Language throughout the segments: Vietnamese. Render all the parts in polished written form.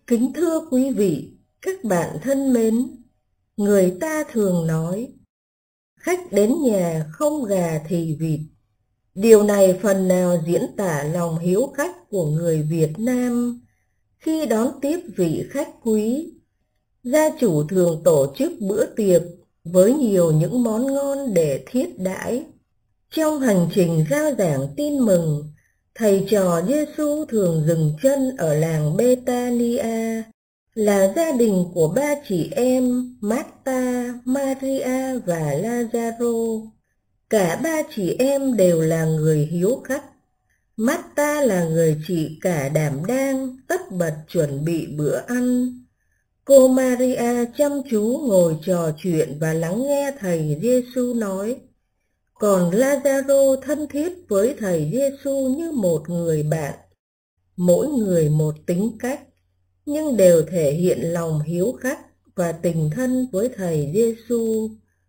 Kính thưa quý vị, các bạn thân mến, người ta thường nói, khách đến nhà không gà thì vịt. Điều này phần nào diễn tả lòng hiếu khách của người Việt Nam khi đón tiếp vị khách quý. Gia chủ thường tổ chức bữa tiệc với nhiều những món ngon để thiết đãi. Trong hành trình rao giảng tin mừng, thầy trò Giêsu thường dừng chân ở làng Bethania, là gia đình của ba chị em Marta, Maria và Lazaro. Cả ba chị em đều là người hiếu khách. Marta là người chị cả đảm đang, tất bật chuẩn bị bữa ăn. Cô Maria chăm chú ngồi trò chuyện và lắng nghe thầy Giêsu nói. Còn Lazaro thân thiết với thầy Giêsu như một người bạn, mỗi người một tính cách, nhưng đều thể hiện lòng hiếu khách và tình thân với thầy Giêsu.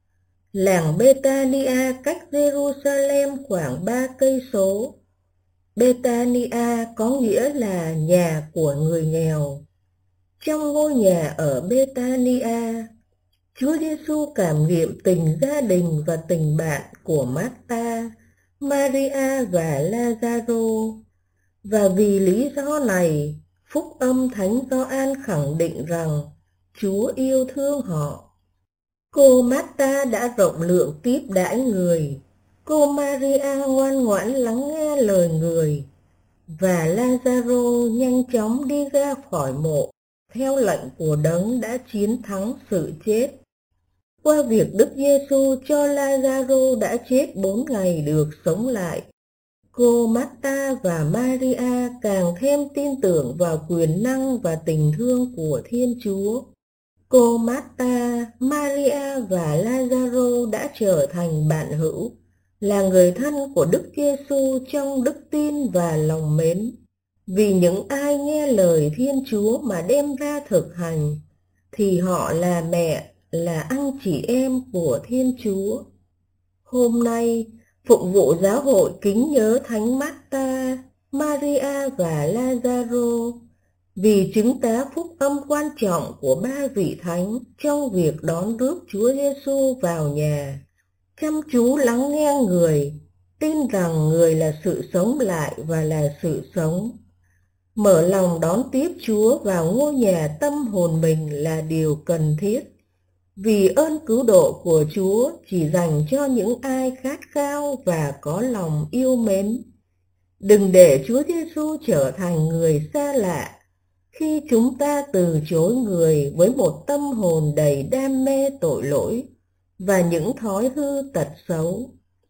Làng Bethania cách Jerusalem khoảng 3 cây số. Bethania có nghĩa là nhà của người nghèo. Trong ngôi nhà ở Bethania, Chúa Giêsu cảm nghiệm tình gia đình và tình bạn của Marta, Maria và Lazaro. Và vì lý do này, Phúc âm Thánh Gioan khẳng định rằng Chúa yêu thương họ. Cô Marta đã rộng lượng tiếp đãi người, cô Maria ngoan ngoãn lắng nghe lời người, và Lazaro nhanh chóng đi ra khỏi mộ theo lệnh của Đấng đã chiến thắng sự chết. Qua việc Đức Giêsu cho Lazaro đã chết 4 ngày được sống lại, cô Marta và Maria càng thêm tin tưởng vào quyền năng và tình thương của Thiên Chúa. Cô Marta, Maria và Lazaro đã trở thành bạn hữu, là người thân của Đức Giêsu trong đức tin và lòng mến. Vì những ai nghe lời Thiên Chúa mà đem ra thực hành, thì họ là mẹ, là anh chị em của Thiên Chúa. Hôm nay, phục vụ giáo hội kính nhớ Thánh Marta, Maria và Lazaro, vì chứng tá phúc âm quan trọng của ba vị thánh trong việc đón rước Chúa Giêsu vào nhà. Chăm chú lắng nghe người, tin rằng người là sự sống lại và là sự sống. Mở lòng đón tiếp Chúa vào ngôi nhà tâm hồn mình là điều cần thiết, vì ơn cứu độ của Chúa chỉ dành cho những ai khát khao và có lòng yêu mến. Đừng để Chúa Giêsu trở thành người xa lạ khi chúng ta từ chối người với một tâm hồn đầy đam mê tội lỗi và những thói hư tật xấu.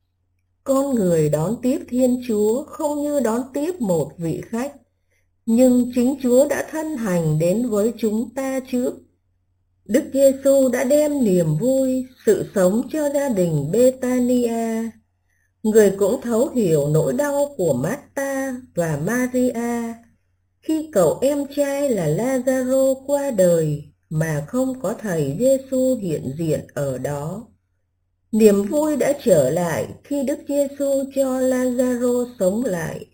Con người đón tiếp Thiên Chúa không như đón tiếp một vị khách, nhưng chính Chúa đã thân hành đến với chúng ta trước. Đức Giêsu đã đem niềm vui, sự sống cho gia đình Bethania. Người cũng thấu hiểu nỗi đau của Marta và Maria khi cậu em trai là Lazaro qua đời mà không có thầy Giêsu hiện diện ở đó. Niềm vui đã trở lại khi Đức Giêsu cho Lazaro sống lại.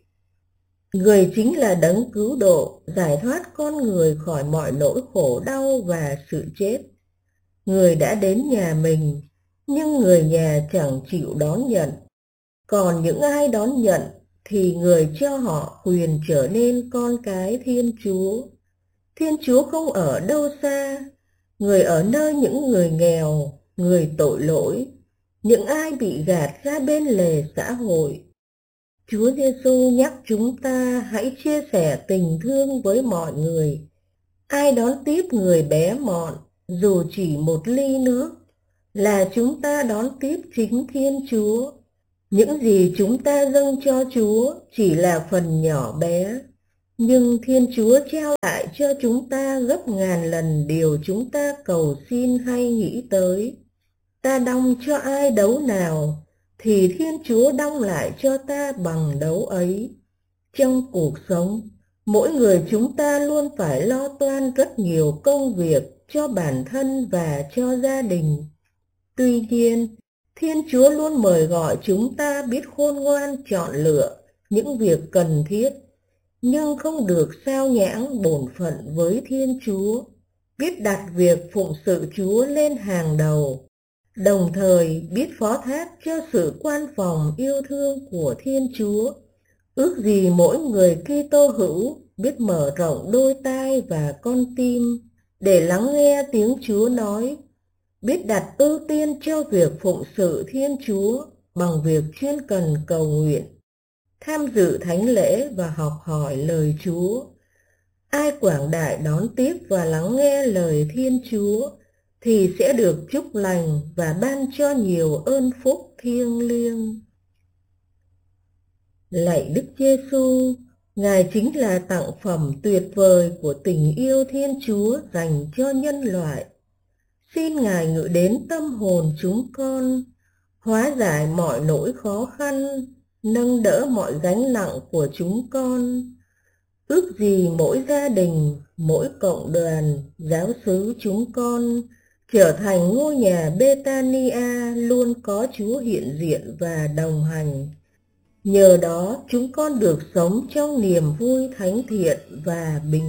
Người chính là Đấng cứu độ, giải thoát con người khỏi mọi nỗi khổ đau và sự chết. Người đã đến nhà mình, nhưng người nhà chẳng chịu đón nhận. Còn những ai đón nhận thì người cho họ quyền trở nên con cái Thiên Chúa. Thiên Chúa không ở đâu xa, người ở nơi những người nghèo, người tội lỗi, những ai bị gạt ra bên lề xã hội. Chúa Giêsu nhắc chúng ta hãy chia sẻ tình thương với mọi người. Ai đón tiếp người bé mọn, dù chỉ một ly nước, là chúng ta đón tiếp chính Thiên Chúa. Những gì chúng ta dâng cho Chúa chỉ là phần nhỏ bé, nhưng Thiên Chúa trao lại cho chúng ta gấp ngàn lần điều chúng ta cầu xin hay nghĩ tới. Ta đong cho ai đấu nào, thì Thiên Chúa đong lại cho ta bằng đấu ấy. Trong cuộc sống, mỗi người chúng ta luôn phải lo toan rất nhiều công việc cho bản thân và cho gia đình. Tuy nhiên, Thiên Chúa luôn mời gọi chúng ta biết khôn ngoan chọn lựa những việc cần thiết, nhưng không được sao nhãng bổn phận với Thiên Chúa, biết đặt việc phụng sự Chúa lên hàng đầu, đồng thời biết phó thác cho sự quan phòng yêu thương của Thiên Chúa. Ước gì mỗi người Kitô hữu biết mở rộng đôi tai và con tim để lắng nghe tiếng Chúa nói, biết đặt ưu tiên cho việc phụng sự Thiên Chúa bằng việc chuyên cần cầu nguyện, tham dự thánh lễ và học hỏi lời Chúa. Ai quảng đại đón tiếp và lắng nghe lời Thiên Chúa thì sẽ được chúc lành và ban cho nhiều ơn phúc thiêng liêng. Lạy Đức Giêsu, Ngài chính là tặng phẩm tuyệt vời của tình yêu Thiên Chúa dành cho nhân loại. Xin Ngài ngự đến tâm hồn chúng con, hóa giải mọi nỗi khó khăn, nâng đỡ mọi gánh nặng của chúng con. Ước gì mỗi gia đình, mỗi cộng đoàn, giáo xứ chúng con trở thành ngôi nhà Bethania luôn có Chúa hiện diện và đồng hành. Nhờ đó chúng con được sống trong niềm vui thánh thiện và bình